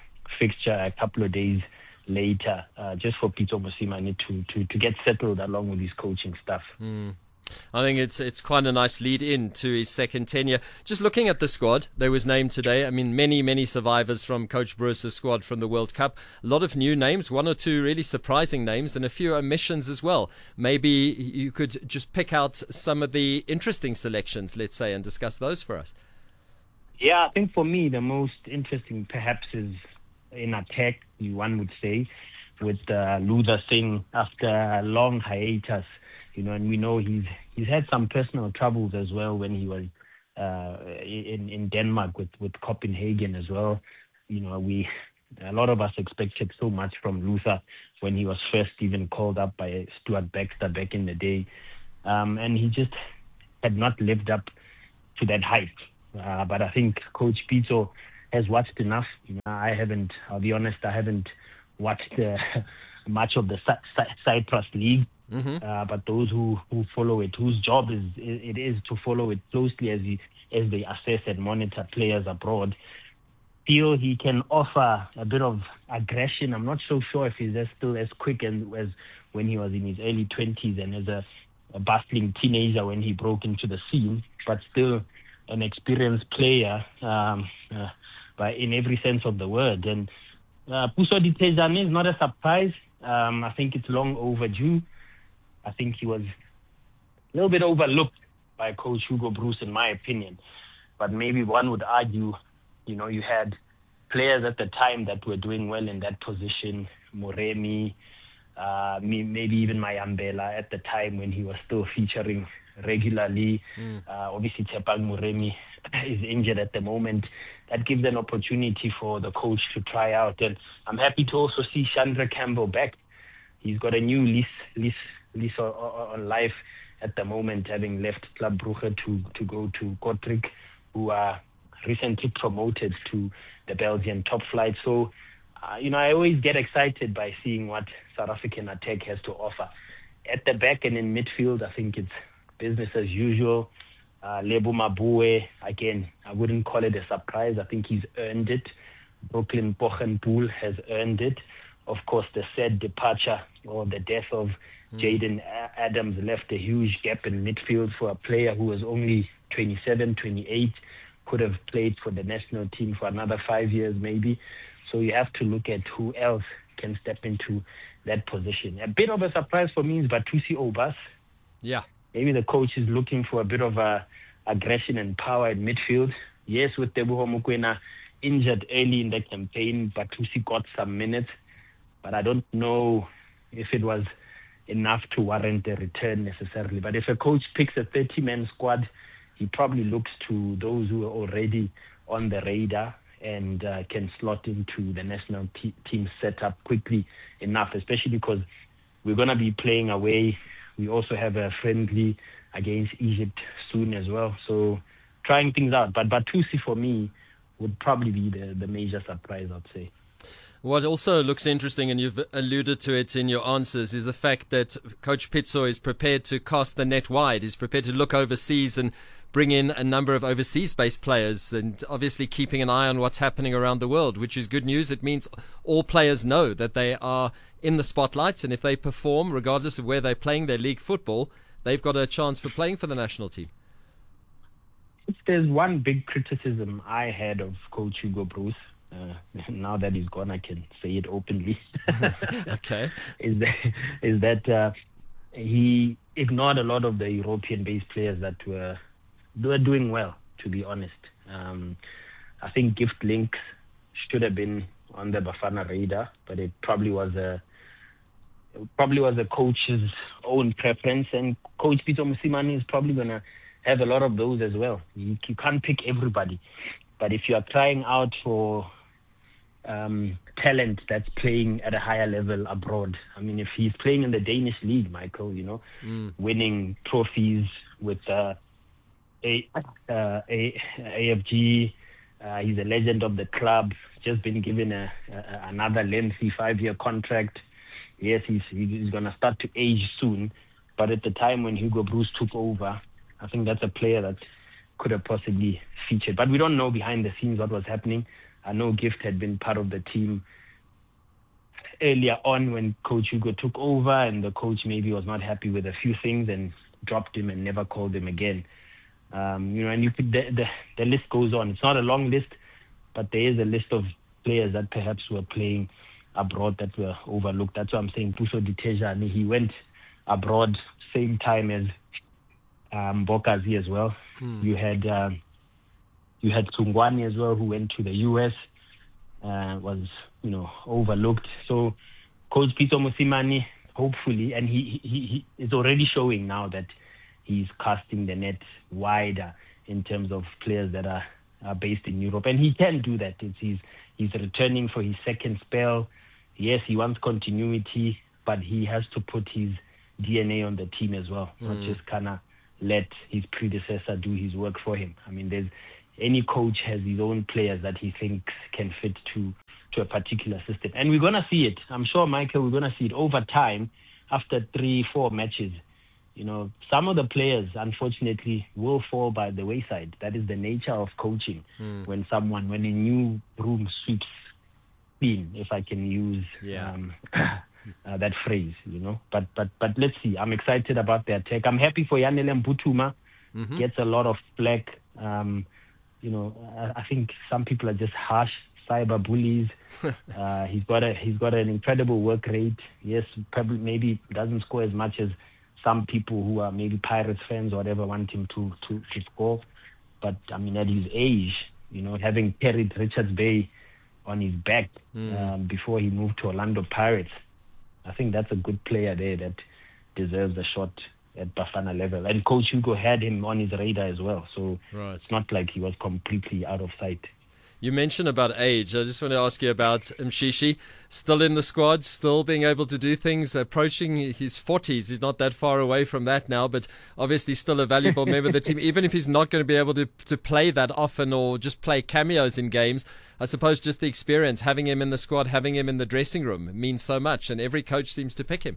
fixture a couple of days later, uh, just for Pitso Mosimane to, to, to get settled along with his coaching staff. Mm. I think it's it's quite a nice lead in to his second tenure. Just looking at the squad that was named today, I mean, many, many survivors from Coach Bruce's squad from the World Cup. A lot of new names, one or two really surprising names, and a few omissions as well. Maybe you could just pick out some of the interesting selections, let's say, and discuss those for us. Yeah, I think for me, the most interesting perhaps is in attack, one would say, with uh, Luther Singh after a long hiatus. You know, and we know he's he's had some personal troubles as well when he was uh, in in Denmark with, with Copenhagen as well. You know, we a lot of us expected so much from Luther when he was first even called up by Stuart Baxter back in the day, um, and he just had not lived up to that hype. Uh, but I think Coach Pitso has watched enough. You know, I haven't. I'll be honest. I haven't watched uh, much of the Cyprus League. Mm-hmm. Uh, but those who, who follow it, whose job is it is to follow it closely as he, as they assess and monitor players abroad, feel he can offer a bit of aggression. I'm not so sure if he's as, still as quick as, as when he was in his early twenties and as a, a bustling teenager when he broke into the scene, but still an experienced player um, uh, by in every sense of the word. And uh, Puso Ditejane is not a surprise. Um, I think it's long overdue. I think he was a little bit overlooked by Coach Hugo Broos, in my opinion. But maybe one would argue, you know, you had players at the time that were doing well in that position, Moremi, uh, maybe even Mayambela at the time when he was still featuring regularly. Mm. Uh, obviously, Tshepang Moremi is injured at the moment. That gives an opportunity for the coach to try out. And I'm happy to also see Chandra Campbell back. He's got a new lease, lease, lease on life at the moment, having left Club Brugge to, to go to Kortrijk, who are recently promoted to the Belgian top flight. So, uh, you know, I always get excited by seeing what South African attack has to offer. At the back and in midfield, I think it's business as usual. Uh, Lebo Mabue, again, I wouldn't call it a surprise. I think he's earned it. Brooklyn Pochenpoel has earned it. Of course, the sad departure or the death of mm. Jaden Adams left a huge gap in midfield for a player who was only twenty-seven, twenty-eight, could have played for the national team for another five years maybe. So you have to look at who else can step into that position. A bit of a surprise for me is Batusi Obas. Yeah. Maybe the coach is looking for a bit of a aggression and power in midfield. Yes, with Teboho Mokoena injured early in the campaign, Batusi got some minutes. But I don't know if it was enough to warrant a return necessarily. But if a coach picks a thirty-man squad, he probably looks to those who are already on the radar and uh, can slot into the national te- team setup quickly enough, especially because we're going to be playing away. We also have a friendly against Egypt soon as well. So trying things out. But Batusi, for me, would probably be the, the major surprise, I'd say. What also looks interesting, and you've alluded to it in your answers, is the fact that Coach Pitso is prepared to cast the net wide. He's prepared to look overseas and bring in a number of overseas-based players, and obviously keeping an eye on what's happening around the world, which is good news. It means all players know that they are in the spotlight, and if they perform, regardless of where they're playing their league football, they've got a chance for playing for the national team. If there's one big criticism I had of Coach Hugo Broos, Uh, now that he's gone, I can say it openly. Okay. Is that, is that uh, he ignored a lot of the European-based players that were, were doing well, to be honest. Um, I think Gift Links should have been on the Bafana radar, but it probably was a it probably was a coach's own preference, and Coach Pitso Mosimane is probably going to have a lot of those as well. You, you can't pick everybody, but if you are trying out for Um, talent that's playing at a higher level abroad. I mean, if he's playing in the Danish league, Michael, you know, mm. winning trophies with uh, a, uh, a, AFG, uh, he's a legend of the club, just been given a, a, another lengthy five-year contract. Yes, he's, he's going to start to age soon, but at the time when Hugo Broos took over, I think that's a player that could have possibly featured. But we don't know behind the scenes what was happening. I know Gift had been part of the team earlier on when Coach Hugo took over, and the coach maybe was not happy with a few things and dropped him and never called him again. Um, you know, and you could, the, the the list goes on. It's not a long list, but there is a list of players that perhaps were playing abroad that were overlooked. That's why I'm saying Puso Diteja. I mean, he went abroad same time as um, Bokazi as well. Hmm. You had um, you had Tsungwani as well, who went to the U S. Uh, was you know overlooked. So Coach Pitso Mosimane, hopefully, and he, he he is already showing now that he's casting the net wider in terms of players that are, are based in Europe, and he can do that. It's, he's he's returning for his second spell. Yes, he wants continuity, but he has to put his D N A on the team as well, mm. not just kind of let his predecessor do his work for him. I mean, there's any coach has his own players that he thinks can fit to to a particular system. And we're going to see it. I'm sure, Michael, we're going to see it over time after three, four matches. You know, some of the players, unfortunately, will fall by the wayside. That is the nature of coaching. Mm. When someone, when a new room sweeps clean, if I can use yeah. um, uh, that phrase, you know. But but but let's see. I'm excited about their attack. I'm happy for Yanele Mbutuma. Mm-hmm. Gets a lot of flack. Um, you know, I, I think some people are just harsh cyber bullies. uh, he's got a he's got an incredible work rate. Yes, probably maybe doesn't score as much as some people who are maybe Pirates fans or whatever want him to, to, to score. But, I mean, at his age, you know, having carried Richards Bay on his back mm. um, before he moved to Orlando Pirates, I think that's a good player there that deserves a shot at Bafana level. And Coach Hugo had him on his radar as well. So right. It's not like he was completely out of sight. You mentioned about age. I just want to ask you about Mshishi. Still in the squad, still being able to do things, approaching his forties. He's not that far away from that now, but obviously still a valuable member of the team. Even if he's not going to be able to, to play that often or just play cameos in games, I suppose just the experience, having him in the squad, having him in the dressing room means so much, and every coach seems to pick him.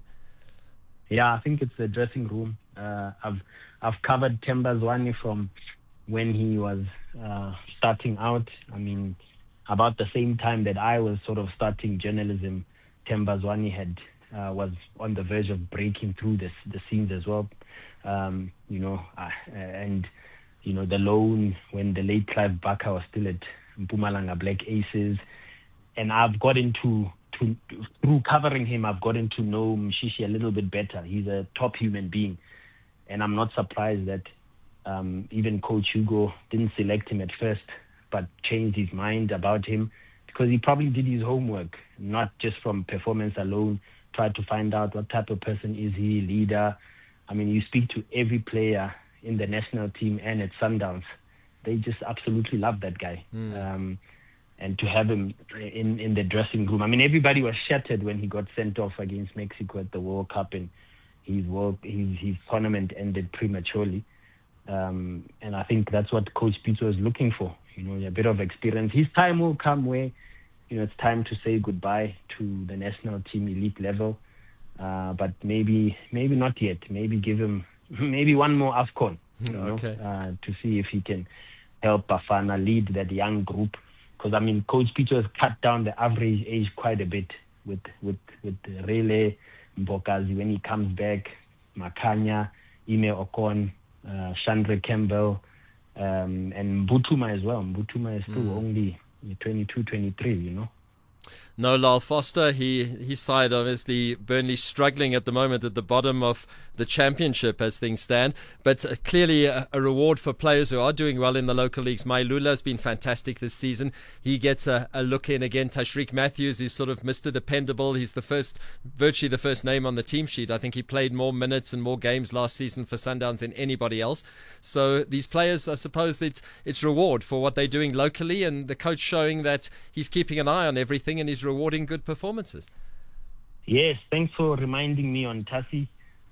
Yeah, I think it's the dressing room. Uh, I've I've covered Themba Zwane from when he was uh, starting out. I mean, about the same time that I was sort of starting journalism, Themba Zwane had uh, was on the verge of breaking through the the scenes as well. Um, you know, uh, and you know the loan when the late Clive Barker was still at Mpumalanga Black Aces, and I've got into to, through covering him, I've gotten to know Mshishi a little bit better. He's a top human being, and I'm not surprised that um, even Coach Hugo didn't select him at first, but changed his mind about him because he probably did his homework, not just from performance alone. Tried to find out what type of person is he, leader. I mean, you speak to every player in the national team and at Sundowns, they just absolutely love that guy. Mm. Um, and to have him in, in the dressing room. I mean, everybody was shattered when he got sent off against Mexico at the World Cup and his world, his, his tournament ended prematurely. Um, and I think that's what Coach Pitso is looking for, you know, a bit of experience. His time will come where, you know, it's time to say goodbye to the national team elite level. Uh, but maybe maybe not yet. Maybe give him maybe one more AFCON, you okay. know, uh, to see if he can help Bafana lead that young group. Because, I mean, Coach Pitso has cut down the average age quite a bit with with with Rele, Mbokazi when he comes back, Makanya, Ime Okon, uh, Chandra Campbell, um, and Mbutuma as well. Mbutuma is still mm. only twenty-two, twenty-three, you know. No, Lyle Foster, he his side obviously Burnley struggling at the moment at the bottom of the championship as things stand, but uh, clearly a, a reward for players who are doing well in the local leagues. Mailula has been fantastic this season. He gets a, a look in again. Tashreeq Matthews is sort of Mister Dependable. He's the first, virtually the first name on the team sheet. I think he played more minutes and more games last season for Sundowns than anybody else. So these players, I suppose that it's reward for what they're doing locally, and the coach showing that he's keeping an eye on everything and he's rewarding good performances. Yes, thanks for reminding me on Tassi.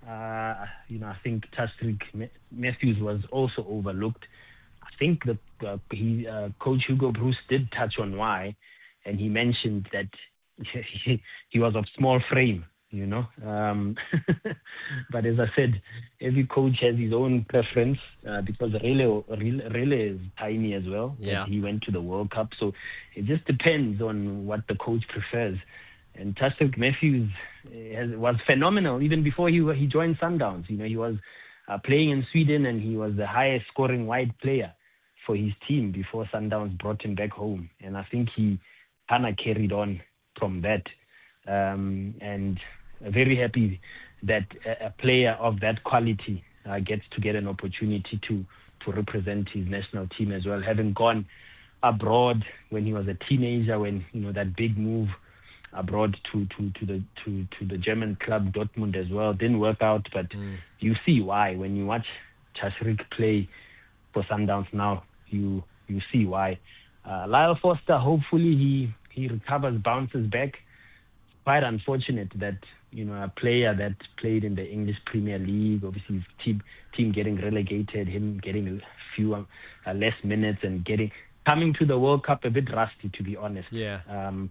Uh, you know, I think Tashreeq Matthews was also overlooked. I think that uh, he, uh, Coach Hugo Bruce did touch on why, and he mentioned that he, he was of small frame. you know. Um, but as I said, every coach has his own preference uh, because Rele, Rele, Rele is tiny as well. Yeah. He went to the World Cup. So it just depends on what the coach prefers. And Tashreeq Matthews has, was phenomenal even before he he joined Sundowns. You know, he was uh, playing in Sweden and he was the highest scoring white player for his team before Sundowns brought him back home. And I think he kind of carried on from that. Um, and very happy that a, a player of that quality uh, gets to get an opportunity to, to represent his national team as well. Having gone abroad when he was a teenager, when, you know, that big move abroad to, to, to the to, to the German club Dortmund as well. Didn't work out, but mm. you see why. When you watch Tashreeq play for Sundowns now, you you see why. Uh, Lyle Foster, hopefully he, he recovers, bounces back. Quite unfortunate that, you know, a player that played in the English Premier League, obviously his team, team getting relegated, him getting a few uh, less minutes and getting... coming to the World Cup a bit rusty, to be honest. Yeah. Um,